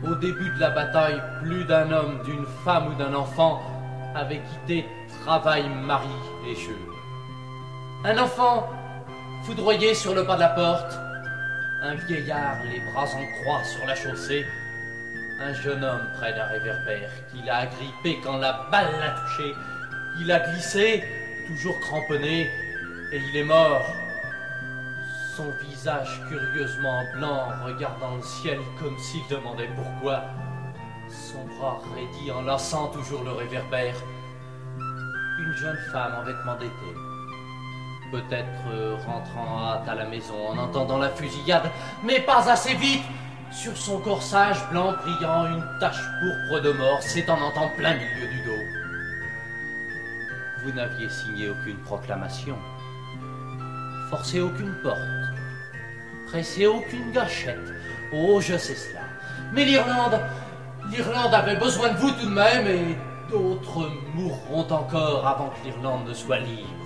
Au début de la bataille, plus d'un homme, d'une femme ou d'un enfant avait quitté travail, mari et jeu. Un enfant foudroyé sur le pas de la porte, un vieillard les bras en croix sur la chaussée, un jeune homme près d'un réverbère qui l'a agrippé quand la balle l'a touché. Il a glissé, toujours cramponné, et il est mort. Son visage curieusement blanc, regardant le ciel comme s'il demandait pourquoi. Son bras raidi, enlaçant toujours le réverbère. Une jeune femme en vêtements d'été. Peut-être rentrant en hâte à la maison en entendant la fusillade, mais pas assez vite. Sur son corsage blanc brillant, une tache pourpre de mort s'étendant en plein milieu du dos. Vous n'aviez signé aucune proclamation, forcé aucune porte, pressé aucune gâchette. Oh, je sais cela. Mais l'Irlande avait besoin de vous tout de même, et d'autres mourront encore avant que l'Irlande ne soit libre.